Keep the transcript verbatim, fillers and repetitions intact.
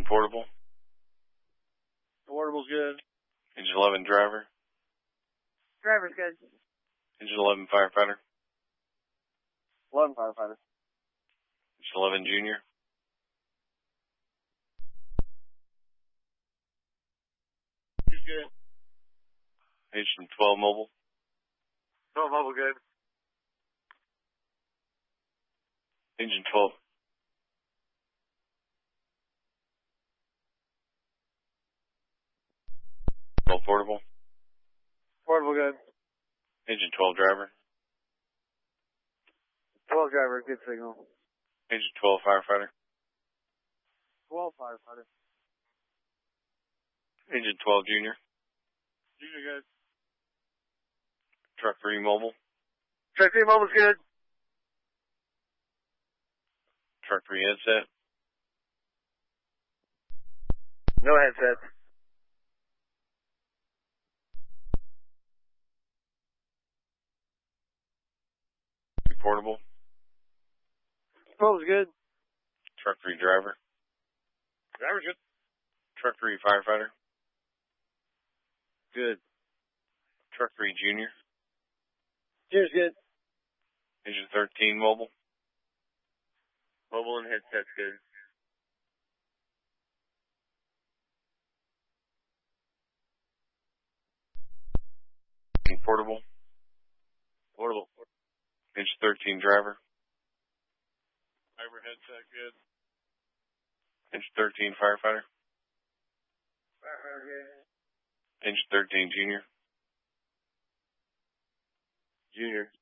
Portable. Portable's good. Engine eleven driver. Driver's good. Engine eleven firefighter. eleven firefighter. Engine eleven junior. He's good. Engine twelve mobile. twelve mobile good. Engine twelve. twelve portable. Portable good. Engine twelve driver. twelve driver, good signal. Engine twelve firefighter. twelve firefighter. Engine twelve junior. Junior good. Truck three mobile. Truck three mobile's good. Truck three headset. No headset. Portable. Mobile's good. Truck three driver. Driver's good. Truck three firefighter. Good. Truck three junior. Junior's good. Engine thirteen mobile. Mobile and headset's good. Portable. Portable. Engine thirteen driver. Driver headset good. Engine thirteen firefighter. Firefighter good. Engine thirteen junior. Junior.